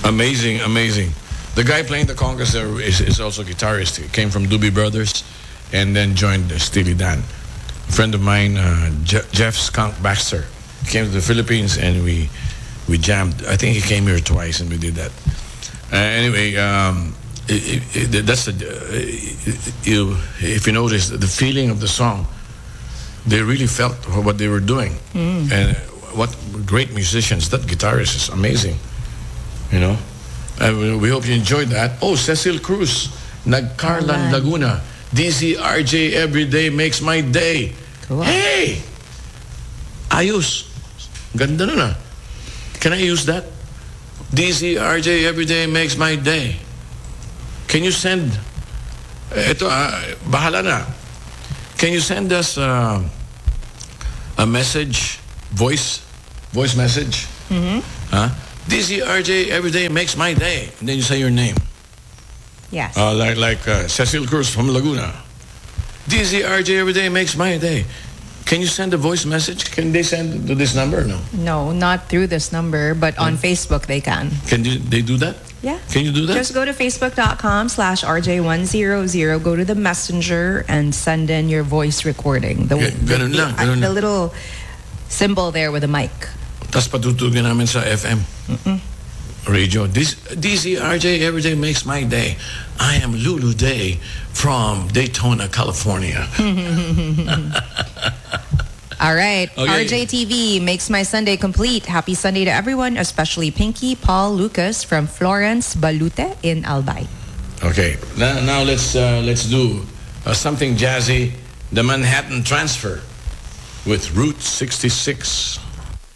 Amazing, amazing. The guy playing the congas there is also a guitarist. He came from Doobie Brothers and then joined Steely Dan. A friend of mine, Jeff Skunk Baxter, came to the Philippines and we jammed. I think he came here twice and we did that. Anyway, that's if you notice the feeling of the song, they really felt what they were doing. And what great musicians. That guitarist is amazing. You know, we hope you enjoyed that. Oh, Cecil Cruz, Nagcarlan, Laguna. DZRJ every day makes my day. Cool. Hey! Ayos. Ganda nun ah. Can I use that? DZRJ every day makes my day. Can you send... Ito bahala na. Can you send us a message, voice message? Huh? DZRJ every day makes my day. And then you say your name. Yes. Like Cecil Cruz from Laguna. DZRJ every day makes my day. Can you send a voice message? Can they send to this number or no? No, not through this number, but on Facebook they can. Can they do that? Yeah. Can you do that? Just go to facebook.com/RJ100, go to the messenger and send in your voice recording. The little symbol there with a mic. Tas patutugin namin sa FM. Radio. DZRJ every day makes my day. I am Lulu Day from Daytona, California. All right. Okay. RJ TV makes my Sunday complete. Happy Sunday to everyone, especially Pinky, Paul, Lucas from Florence Balute in Albay. Okay. Now let's do something jazzy. The Manhattan Transfer with Route 66.